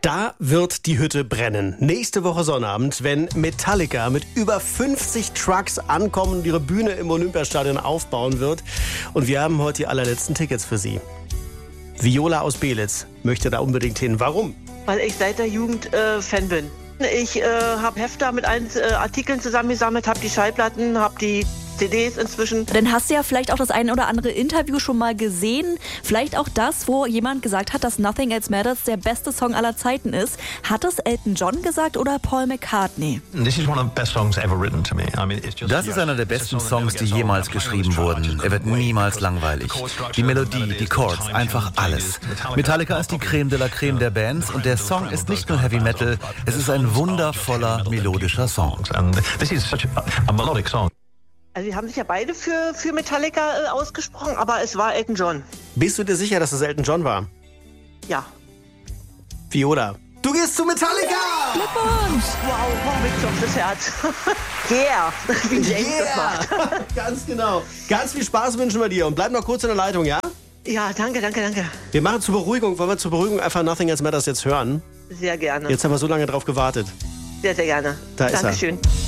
Da wird die Hütte brennen. Nächste Woche Sonnabend, wenn Metallica mit über 50 Trucks ankommen und ihre Bühne im Olympiastadion aufbauen wird. Und wir haben heute die allerletzten Tickets für Sie. Viola aus Belitz möchte da unbedingt hin. Warum? Weil ich seit der Jugend Fan bin. Ich habe Hefte mit allen Artikeln zusammengesammelt, habe die Schallplatten, habe die CDs inzwischen. Dann hast du ja vielleicht auch das ein oder andere Interview schon mal gesehen. Vielleicht auch das, wo jemand gesagt hat, dass Nothing Else Matters der beste Song aller Zeiten ist. Hat es Elton John gesagt oder Paul McCartney? Das ist einer der besten Songs, die jemals geschrieben wurden. Er wird niemals langweilig. Die Melodie, die Chords, einfach alles. Metallica ist die Creme de la Creme der Bands und der Song ist nicht nur Heavy Metal, es ist ein wundervoller, melodischer Song. Also, die haben sich ja beide für Metallica ausgesprochen, aber es war Elton John. Bist du dir sicher, dass es Elton John war? Ja. Viola, du gehst zu Metallica! Glückwunsch! Wow, komm, mich das Herz. Yeah, wie James das macht. Ganz genau. Ganz viel Spaß wünschen wir dir und bleib noch kurz in der Leitung, ja? Ja, danke. Wir machen wollen wir zur Beruhigung einfach Nothing Else Matters jetzt hören? Sehr gerne. Jetzt haben wir so lange drauf gewartet. Sehr, sehr gerne. Da ist er. Dankeschön.